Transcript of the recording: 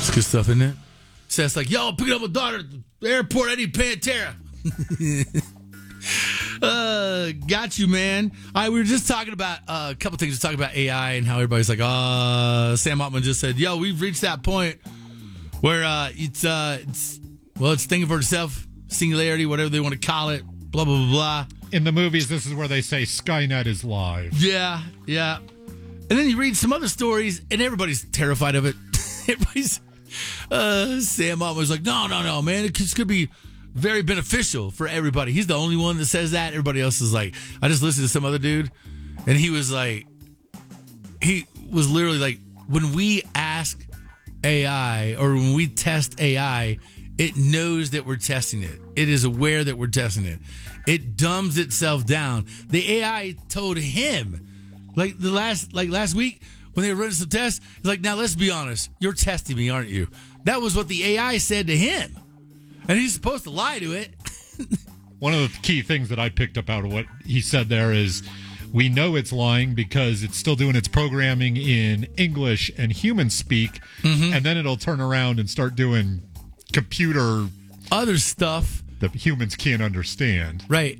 It's good stuff, isn't it? So it's like, yo, I'm picking up my daughter at the airport. I need Pantera. Got you, man. All right, we were just talking about a couple things. We're talking about AI and how everybody's like, Sam Altman just said, yo, we've reached that point where it's thinking for itself, singularity, whatever they want to call it, blah, blah, blah, blah. In the movies, this is where they say Skynet is live. Yeah. And then you read some other stories, and everybody's terrified of it. Everybody's... Sam Altman was like, no, man. It's going to be very beneficial for everybody. He's the only one that says that. Everybody else is like, I just listened to some other dude, and he was literally like, when we ask AI or when we test AI, it knows that we're testing it. It is aware that we're testing it. It dumbs itself down. The AI told him, last week, when they were running some tests, he's like, now let's be honest. You're testing me, aren't you? That was what the AI said to him. And he's supposed to lie to it. One of the key things that I picked up out of what he said there is we know it's lying because it's still doing its programming in English and human speak, and then it'll turn around and start doing computer... other stuff that humans can't understand. Right.